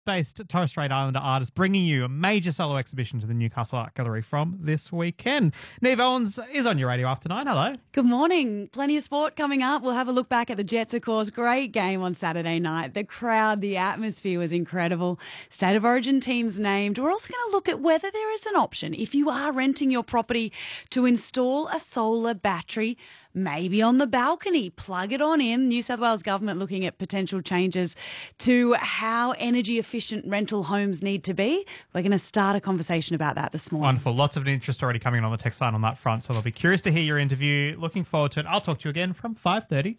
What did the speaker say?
Perth-based Torres Strait Islander artist, bringing you a major solo exhibition to the Newcastle Art Gallery from this weekend. Neve Owens is on your radio after 9. Hello. Good morning. Plenty of sport coming up. We'll have a look back at the Jets, of course. Great game on Saturday night. The crowd, the atmosphere was incredible. State of Origin teams named. We're also going to look at whether there is an option, if you are renting your property, to install a solar battery, maybe on the balcony. Plug it on in. New South Wales government looking at potential changes to how energy efficient rental homes need to be. We're going to start a conversation about that this morning. Wonderful. Lots of interest already coming in on the text line on that front, so I'll be curious to hear your interview. Looking forward to it. I'll talk to you again from 5:30